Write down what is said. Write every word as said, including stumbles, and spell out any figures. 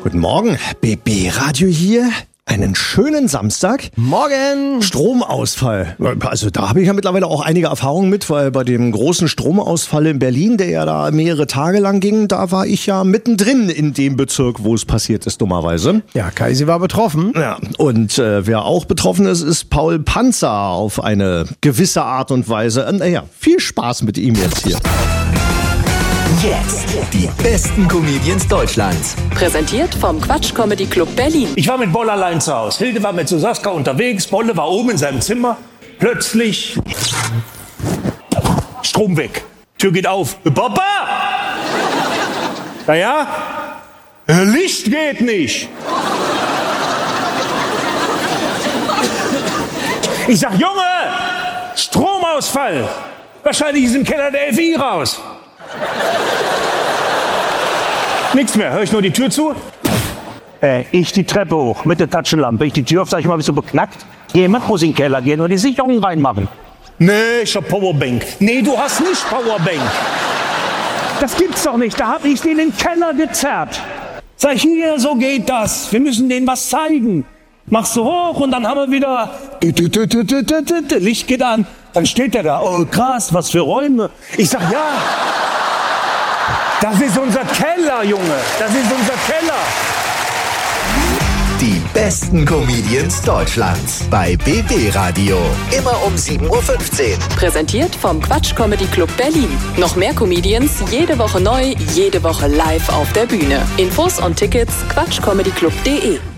Guten Morgen, B B Radio hier. Einen schönen Samstag. Morgen. Stromausfall. Also da habe ich ja mittlerweile auch einige Erfahrungen mit, weil bei dem großen Stromausfall in Berlin, der ja da mehrere Tage lang ging, da war ich ja mittendrin in dem Bezirk, wo es passiert ist, dummerweise. Ja, Kaisi war betroffen. Ja, und äh, wer auch betroffen ist, ist Paul Panzer auf eine gewisse Art und Weise. Äh, naja, viel Spaß mit ihm jetzt hier. Jetzt die besten Comedians Deutschlands. Präsentiert vom Quatsch Comedy Club Berlin. Ich war mit Bolle allein zu Hause. Hilde war mit Susaska unterwegs. Bolle war oben in seinem Zimmer. Plötzlich Strom weg. Tür geht auf. Papa! Naja, Licht geht nicht. Ich sag, Junge, Stromausfall. Wahrscheinlich ist im Keller der F I raus. Nichts mehr, höre ich nur die Tür zu. Äh, ich die Treppe hoch mit der Taschenlampe. Ich die Tür auf, sag ich mal, bist du beknackt? Jemand muss in den Keller gehen und die Sicherung reinmachen. Nee, ich hab Powerbank. Nee, du hast nicht Powerbank. Das gibt's doch nicht, da hab ich den in den Keller gezerrt. Sag ich, hier, so geht das. Wir müssen denen was zeigen. Machst du hoch und dann haben wir wieder Licht geht an. Dann steht der da, oh krass, was für Räume. Ich sag, ja. Das ist unser Keller, Junge. Das ist unser Keller. Die besten Comedians Deutschlands bei B B Radio. Immer um sieben Uhr fünfzehn. Präsentiert vom Quatsch Comedy Club Berlin. Noch mehr Comedians, jede Woche neu, jede Woche live auf der Bühne. Infos und Tickets quatschcomedyclub punkt de.